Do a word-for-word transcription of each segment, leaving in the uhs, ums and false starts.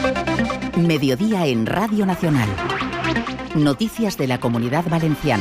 Mediodía en Radio Nacional. Noticias de la Comunidad Valenciana.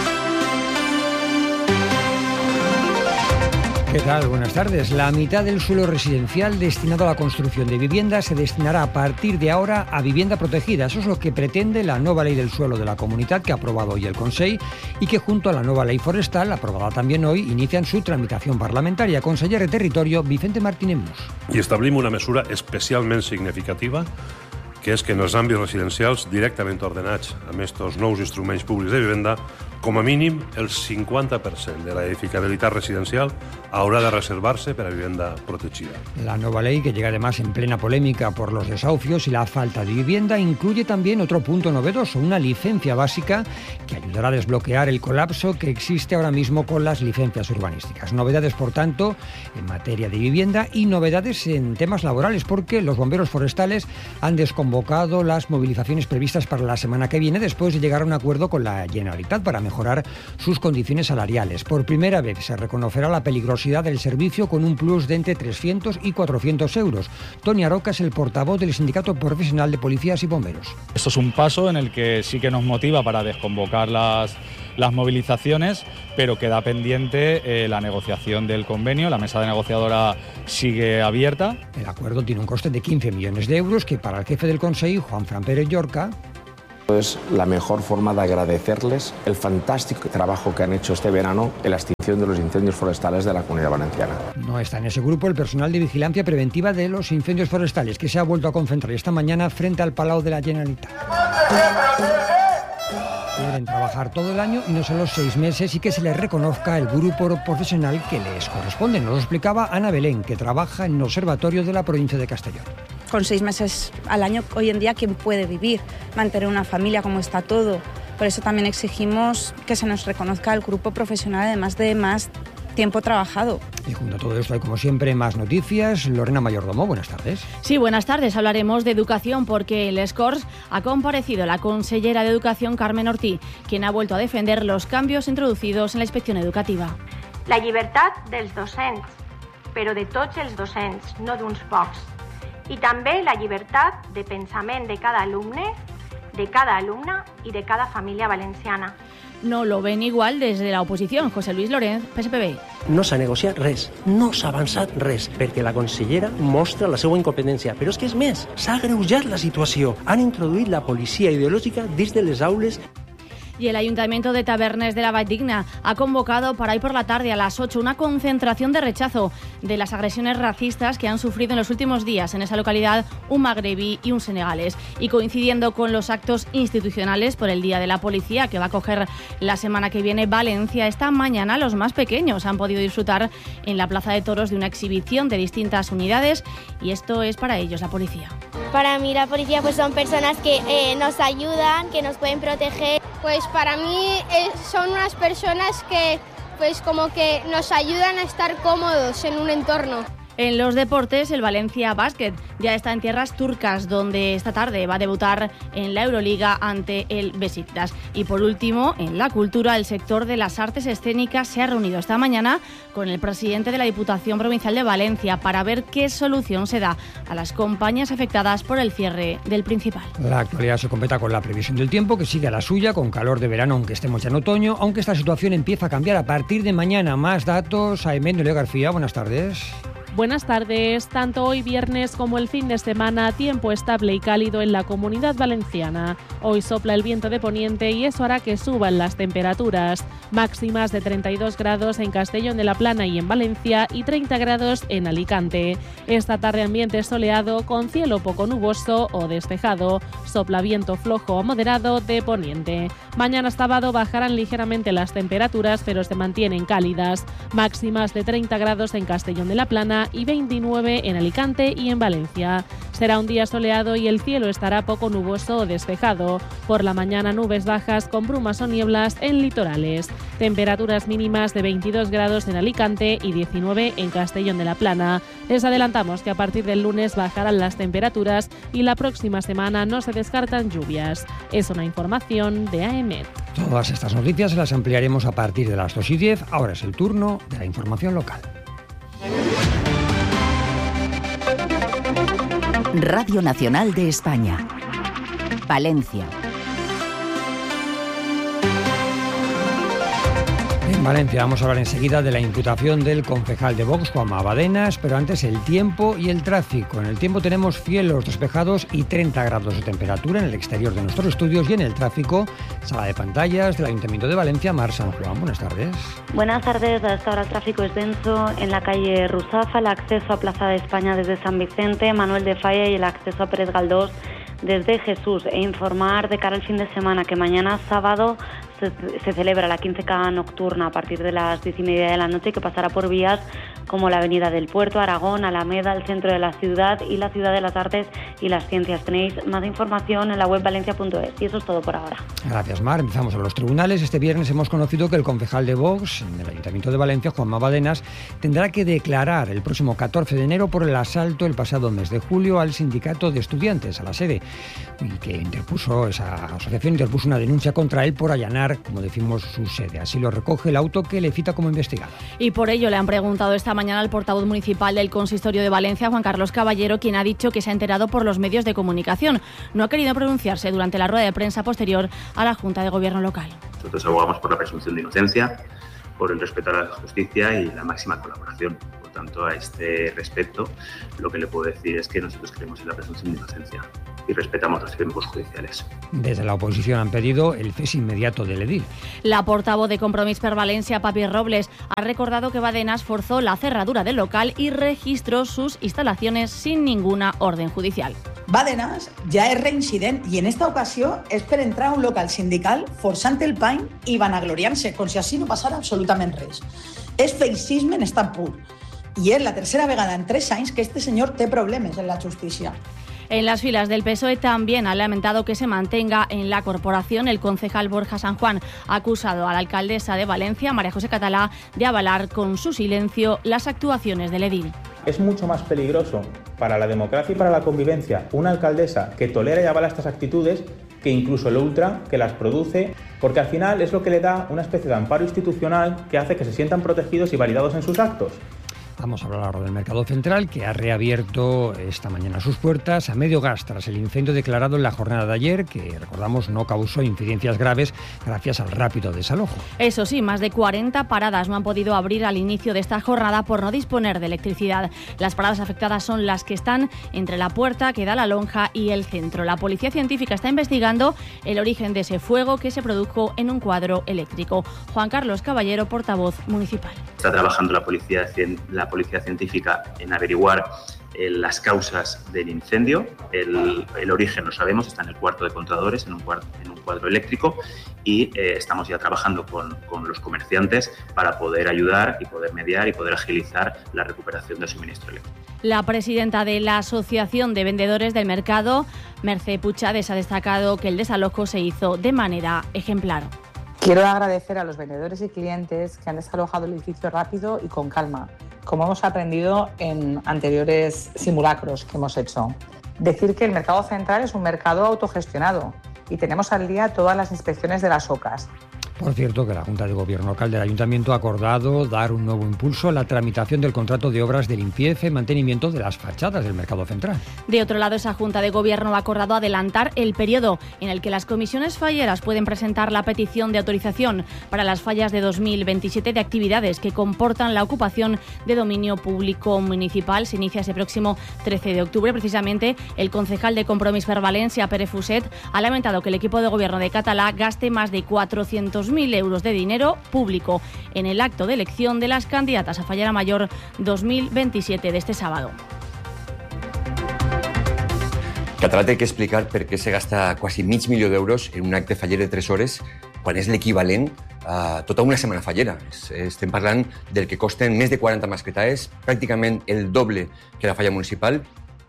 ¿Qué tal? Buenas tardes. La mitad del suelo residencial destinado a la construcción de viviendas se destinará a partir de ahora a vivienda protegida. Eso es lo que pretende la nueva ley del suelo de la Comunitat que ha aprobado hoy el Consell y que junto a la nueva ley forestal, aprobada también hoy, inician su tramitación parlamentaria. Conseller de Territorio, Vicente Martínez Mus. I establim una mesura especialment significativa, que és que en els àmbits residencials directament ordenats amb aquests nous instruments públics de vivenda, com a mínim el cincuenta per cent de la edificabilitat residencial haurà de reservarse para vivienda protegida. La nueva ley, que llega además en plena polémica por los desahucios y la falta de vivienda, incluye también otro punto novedoso, una licencia básica que ayudará a desbloquear el colapso que existe ahora mismo con las licencias urbanísticas. Novedades, por tanto, en materia de vivienda y novedades en temas laborales, porque los bomberos forestales han desconvocado las movilizaciones previstas para la semana que viene después de llegar a un acuerdo con la Generalitat para mejorar sus condiciones salariales. Por primera vez se reconocerá la peligrosidad del servicio con un plus de entre trescientos y cuatrocientos euros. Toni Aroca es el portavoz del Sindicato Profesional de Policías y Bomberos. Esto es un paso en el que sí que nos motiva para desconvocar las, las movilizaciones, pero queda pendiente eh, la negociación del convenio. La mesa de negociadora sigue abierta. El acuerdo tiene un coste de quince millones de euros que para el jefe del Consell, Juanfran Pérez Llorca, es la mejor forma de agradecerles el fantástico trabajo que han hecho este verano en la extinción de los incendios forestales de la Comunidad Valenciana. No está en ese grupo el personal de vigilancia preventiva de los incendios forestales, que se ha vuelto a concentrar esta mañana frente al Palau de la Generalitat. Pueden trabajar todo el año y no solo seis meses, y que se les reconozca el grupo profesional que les corresponde. Nos lo explicaba Ana Belén, que trabaja en el Observatorio de la provincia de Castellón. Con seis meses al año, hoy en día, ¿quién puede vivir, mantener una familia, como está todo? Por eso también exigimos que se nos reconozca el grupo profesional, además de más tiempo trabajado. Y junto a todo esto hay, como siempre, más noticias. Lorena Mayordomo, buenas tardes. Sí, buenas tardes. Hablaremos de educación porque en les Corts ha comparecido la consellera de Educación, Carmen Ortí, quien ha vuelto a defender los cambios introducidos en la inspección educativa. La llibertat dels docents, però de tots els docents, no d'uns pocs. I també la llibertat de pensament de cada alumne, de cada alumna i de cada família valenciana. No lo ven igual desde la oposición. José Luis Lorenz, P S P B. No s'ha negociat res, no s'ha avançat res, perquè la consellera mostra la seva incompetència. Però és que és més, s'ha agreujat la situació. Han introduït la policia ideològica dins de les aules. Y el Ayuntamiento de Tabernes de la Valldigna ha convocado para hoy por la tarde a las ocho una concentración de rechazo de las agresiones racistas que han sufrido en los últimos días en esa localidad un magrebí y un senegalés. Y coincidiendo con los actos institucionales por el Día de la Policía que va a coger la semana que viene Valencia, esta mañana los más pequeños han podido disfrutar en la Plaza de Toros de una exhibición de distintas unidades, y esto es para ellos la policía. Para mí la policía pues son personas que eh, nos ayudan, que nos pueden proteger. Pues para mí eh, son unas personas que pues como que nos ayudan a estar cómodos en un entorno. En los deportes, el Valencia Basket ya está en tierras turcas, donde esta tarde va a debutar en la Euroliga ante el Besiktas. Y por último, en la cultura, el sector de las artes escénicas se ha reunido esta mañana con el presidente de la Diputación Provincial de Valencia para ver qué solución se da a las compañías afectadas por el cierre del Principal. La actualidad se completa con la previsión del tiempo, que sigue a la suya, con calor de verano, aunque estemos ya en otoño, aunque esta situación empieza a cambiar a partir de mañana. Más datos, Aimé Leo García, buenas tardes. Buenas tardes. Tanto hoy viernes como el fin de semana, tiempo estable y cálido en la Comunidad Valenciana. Hoy sopla el viento de poniente y eso hará que suban las temperaturas. Máximas de treinta y dos grados en Castellón de la Plana y en Valencia y treinta grados en Alicante. Esta tarde ambiente soleado con cielo poco nuboso o despejado. Sopla viento flojo o moderado de poniente. Mañana sábado bajarán ligeramente las temperaturas, pero se mantienen cálidas. Máximas de treinta grados en Castellón de la Plana y veintinueve en Alicante y en Valencia. Será un día soleado y el cielo estará poco nuboso o despejado. Por la mañana nubes bajas con brumas o nieblas en litorales. Temperaturas mínimas de veintidós grados en Alicante y diecinueve en Castellón de la Plana. Les adelantamos que a partir del lunes bajarán las temperaturas y la próxima semana no se descartan lluvias. Es una información de A E M E T. Todas estas noticias las ampliaremos a partir de las dos y diez. Ahora es el turno de la información local. Radio Nacional de España. Valencia. En Valencia vamos a hablar enseguida de la imputación del concejal de Vox, Juanma Badenas, pero antes el tiempo y el tráfico. En el tiempo tenemos cielos despejados y treinta grados de temperatura en el exterior de nuestros estudios, y en el tráfico, sala de pantallas del Ayuntamiento de Valencia, Mar San Juan. Buenas tardes. Buenas tardes. A esta hora el tráfico es denso en la calle Ruzafa, el acceso a Plaza de España desde San Vicente, Manuel de Falla, y el acceso a Pérez Galdós desde Jesús. E informar de cara al fin de semana que mañana sábado se, se celebra la quince K nocturna a partir de las diez y media de la noche, que pasará por vías como la Avenida del Puerto, Aragón, Alameda, el centro de la ciudad y la Ciudad de las Artes y las Ciencias. Tenéis más información en la web valencia punto es. Y eso es todo por ahora. Gracias, Mar. Empezamos a los tribunales. Este viernes hemos conocido que el concejal de Vox en el Ayuntamiento de Valencia, Juanma Badenas, tendrá que declarar el próximo catorce de enero por el asalto el pasado mes de julio al sindicato de estudiantes, a la sede, y que interpuso, esa asociación interpuso una denuncia contra él por allanar, como decimos, su sede. Así lo recoge el auto que le cita como investigado. Y por ello le han preguntado esta mañana al portavoz municipal del Consistorio de Valencia, Juan Carlos Caballero, quien ha dicho que se ha enterado por los medios de comunicación. No ha querido pronunciarse durante la rueda de prensa posterior a la Junta de Gobierno local. Nosotros abogamos por la presunción de inocencia, por el respeto a la justicia y la máxima colaboración. Por tanto, a este respecto, lo que le puedo decir es que nosotros creemos en la presunción de inocencia y respetamos los tiempos judiciales. Desde la oposición han pedido el cese inmediato del edil. La portavoz de Compromís per Valencia, Papi Robles, ha recordado que Badenas forzó la cerradura del local y registró sus instalaciones sin ninguna orden judicial. Badenas ja és reincident i en esta ocasió és per entrar a un local sindical forçant el pany i vanagloriant-se, com si així no passara absolutament res. És feixisme en estat pur. I és la tercera vegada en tres anys que este senyor té problemes en la justícia. En las filas del P S O E también ha lamentado que se mantenga en la corporación. El concejal Borja San Juan ha acusado a la alcaldesa de Valencia, María José Catalá, de avalar con su silencio las actuaciones del edil. Es mucho más peligroso para la democracia y para la convivencia una alcaldesa que tolera y avala estas actitudes que incluso el ultra que las produce, porque al final es lo que le da una especie de amparo institucional que hace que se sientan protegidos y validados en sus actos. Vamos a hablar ahora del Mercado Central, que ha reabierto esta mañana sus puertas a medio gas tras el incendio declarado en la jornada de ayer, que, recordamos, no causó incidencias graves gracias al rápido desalojo. Eso sí, más de cuarenta paradas no han podido abrir al inicio de esta jornada por no disponer de electricidad. Las paradas afectadas son las que están entre la puerta que da a la lonja y el centro. La Policía Científica está investigando el origen de ese fuego que se produjo en un cuadro eléctrico. Juan Carlos Caballero, portavoz municipal. Está trabajando la Policía, la Policía Científica en averiguar eh, las causas del incendio. El, el origen lo sabemos, está en el cuarto de contadores, en un, cuarto, en un cuadro eléctrico, y eh, estamos ya trabajando con, con los comerciantes para poder ayudar y poder mediar y poder agilizar la recuperación del suministro eléctrico. La presidenta de la Asociación de Vendedores del Mercado, Mercè Puchades, ha destacado que el desalojo se hizo de manera ejemplar. Quiero agradecer a los vendedores y clientes que han desalojado el edificio rápido y con calma, como hemos aprendido en anteriores simulacros que hemos hecho. Decir que el Mercado Central es un mercado autogestionado y tenemos al día todas las inspecciones de las OCAs. Por cierto, que la Junta de Gobierno local del Ayuntamiento ha acordado dar un nuevo impulso a la tramitación del contrato de obras de limpieza y mantenimiento de las fachadas del Mercado Central. De otro lado, esa Junta de Gobierno ha acordado adelantar el periodo en el que las comisiones falleras pueden presentar la petición de autorización para las fallas de dos mil veintisiete de actividades que comportan la ocupación de dominio público municipal. Se inicia ese próximo trece de octubre. Precisamente, el concejal de Compromís per Valencia, Pere Fuset, ha lamentado que el equipo de gobierno de Catalá gaste más de cuatrocientos mil euros de dinero público en el acto de elección de las candidatas a Fallera Mayor dos mil veintisiete de este sábado. Català té que explicar per què se gasta quasi mig milió d'euros en un acte faller de tres hores quan és l'equivalent a tota una setmana fallera. Estem parlant del que costen més de quaranta mascletaes, pràcticament el doble que la falla municipal.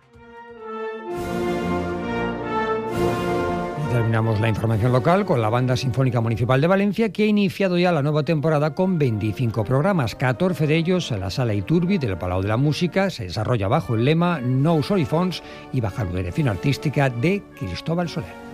Terminamos la información local con la Banda Sinfónica Municipal de Valencia, que ha iniciado ya la nueva temporada con veinticinco programas, catorce de ellos en la Sala Iturbi del Palau de la Música. Se desarrolla bajo el lema Nou Solifons y bajo la dirección artística de Cristóbal Soler.